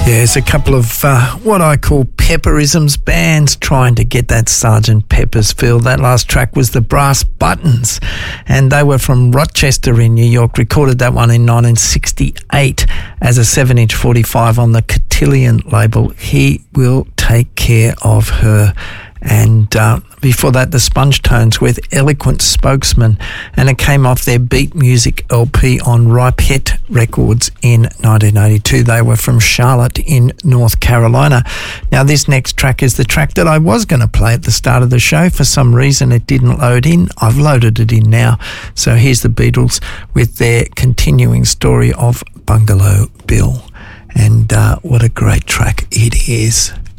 There's a couple of what I call pepperisms, bands trying to get that Sgt. Pepper's feel. That last track was the Brass Buttons, and they were from Rochester in New York. Recorded that one in 1968 as a 7-inch 45 on the Cotillion label. He Will Take Care of Her. And before that, the Sponge Tones with Eloquent Spokesman, and it came off their Beat Music LP on Ripette Records in 1982. They were from Charlotte in North Carolina. Now, this next track is the track that I was going to play at the start of the show. For some reason, it didn't load in. I've loaded it in now. So here's the Beatles with their continuing story of Bungalow Bill. And what a great track it is.